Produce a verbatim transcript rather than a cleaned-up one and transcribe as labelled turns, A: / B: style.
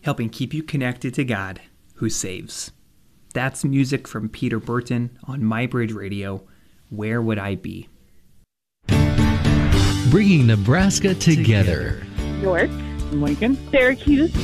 A: helping keep you connected to God, who saves. That's music from Peter Burton on MyBridge Radio, Where Would I Be?
B: Bringing Nebraska together.
C: York,
D: Lincoln,
C: Syracuse,